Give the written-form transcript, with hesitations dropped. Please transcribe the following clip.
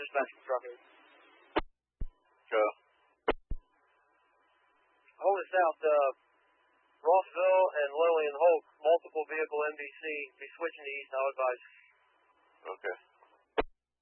dispatch from Rockwood. Go. Holy South, Rossville and Lillian Hoke, multiple vehicle MDC, be switching to east, I'll advise. Okay.